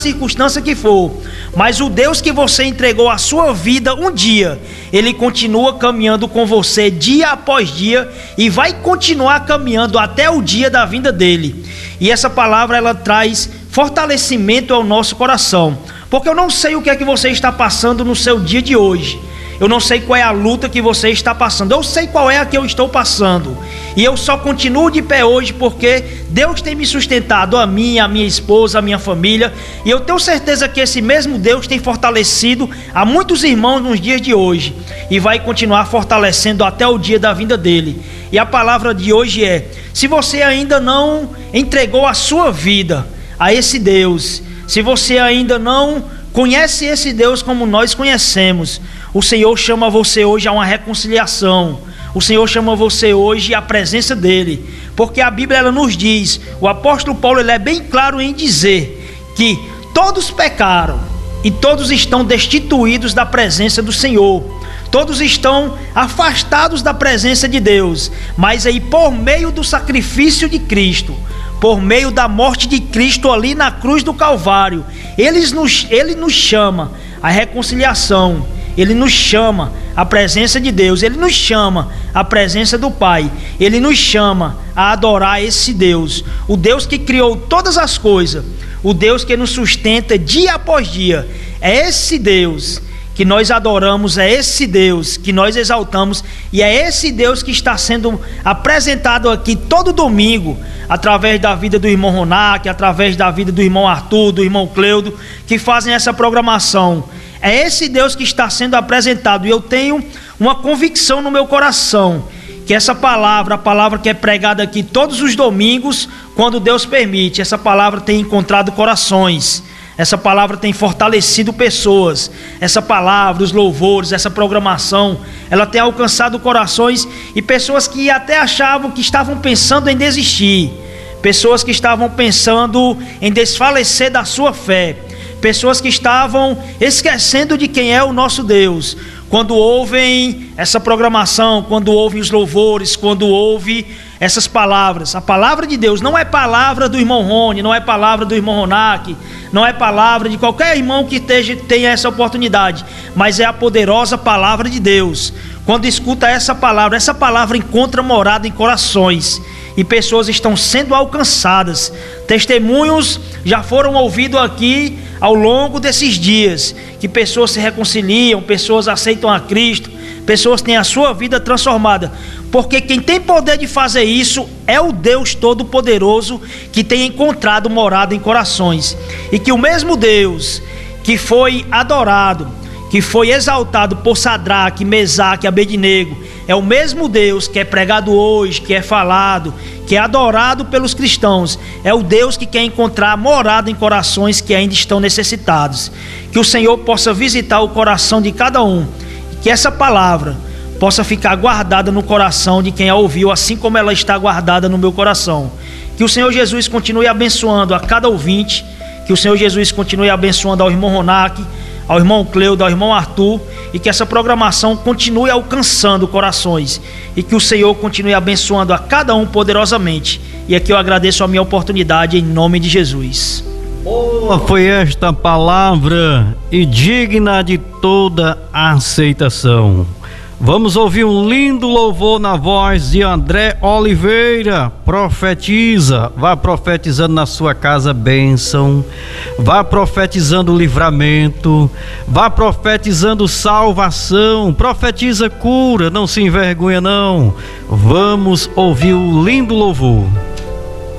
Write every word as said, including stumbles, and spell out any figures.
circunstância que for, mas o Deus que você entregou a sua vida um dia, Ele continua caminhando com você dia após dia e vai continuar caminhando até o dia da vinda dEle. E essa palavra, ela traz fortalecimento ao nosso coração, porque eu não sei o que é que você está passando no seu dia de hoje. Eu não sei qual é a luta que você está passando. Eu sei qual é a que eu estou passando. E eu só continuo de pé hoje porque Deus tem me sustentado, a mim, a minha esposa, a minha família. E eu tenho certeza que esse mesmo Deus tem fortalecido a muitos irmãos nos dias de hoje. E vai continuar fortalecendo até o dia da vinda dele. E a palavra de hoje é: se você ainda não entregou a sua vida a esse Deus, se você ainda não conhece esse Deus como nós conhecemos, o Senhor chama você hoje a uma reconciliação. O Senhor chama você hoje à presença dEle, porque a Bíblia, ela nos diz, o apóstolo Paulo, ele é bem claro em dizer que todos pecaram e todos estão destituídos da presença do Senhor, todos estão afastados da presença de Deus, mas aí por meio do sacrifício de Cristo, por meio da morte de Cristo ali na cruz do Calvário, Ele nos, Ele nos chama à reconciliação. Ele nos chama à presença de Deus, Ele nos chama à presença do Pai, Ele nos chama a adorar esse Deus, o Deus que criou todas as coisas, o Deus que nos sustenta dia após dia. É esse Deus que nós adoramos, é esse Deus que nós exaltamos, e é esse Deus que está sendo apresentado aqui todo domingo, através da vida do irmão Ronac, através da vida do irmão Arthur, do irmão Cleudo, que fazem essa programação. É esse Deus que está sendo apresentado, e eu tenho uma convicção no meu coração, que essa palavra, a palavra que é pregada aqui todos os domingos, quando Deus permite, essa palavra tem encontrado corações, essa palavra tem fortalecido pessoas, essa palavra, os louvores, essa programação, ela tem alcançado corações, e pessoas que até achavam que estavam pensando em desistir, pessoas que estavam pensando em desfalecer da sua fé, pessoas que estavam esquecendo de quem é o nosso Deus, quando ouvem essa programação, quando ouvem os louvores, quando ouvem essas palavras. A palavra de Deus não é palavra do irmão Rony, não é palavra do irmão Ronac, não é palavra de qualquer irmão que esteja, tenha essa oportunidade, mas é a poderosa palavra de Deus. Quando escuta essa palavra, essa palavra encontra morada em corações, e pessoas estão sendo alcançadas. Testemunhos já foram ouvidos aqui ao longo desses dias, que pessoas se reconciliam, pessoas aceitam a Cristo, pessoas têm a sua vida transformada, porque quem tem poder de fazer isso é o Deus Todo-Poderoso, que tem encontrado morada em corações. E que o mesmo Deus que foi adorado, que foi exaltado por Sadraque, Mesaque e Abednego, é o mesmo Deus que é pregado hoje, que é falado, que é adorado pelos cristãos. É o Deus que quer encontrar morada em corações que ainda estão necessitados. Que o Senhor possa visitar o coração de cada um, que essa palavra possa ficar guardada no coração de quem a ouviu, assim como ela está guardada no meu coração. Que o Senhor Jesus continue abençoando a cada ouvinte, que o Senhor Jesus continue abençoando ao irmão Ronac, ao irmão Cleudo, ao irmão Arthur, e que essa programação continue alcançando corações, e que o Senhor continue abençoando a cada um poderosamente. E aqui eu agradeço a minha oportunidade em nome de Jesus. Boa foi esta palavra e digna de toda a aceitação. Vamos ouvir um lindo louvor na voz de André Oliveira. Profetiza, vá profetizando na sua casa bênção, vá profetizando livramento, vá profetizando salvação, profetiza cura, não se envergonha não. Vamos ouvir o lindo louvor.